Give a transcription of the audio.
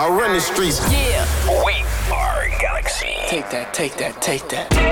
I run the streets. Yeah. We are Galaxy. Take that, take that, take that.